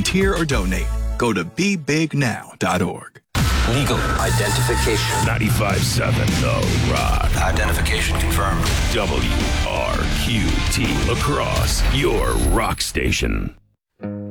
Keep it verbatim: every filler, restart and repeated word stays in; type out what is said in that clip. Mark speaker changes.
Speaker 1: volunteer or donate, go to be big now dot org.
Speaker 2: Legal identification.
Speaker 3: ninety-five point seven The Rock.
Speaker 2: Identification confirmed.
Speaker 3: W R Q T La Crosse, your rock station.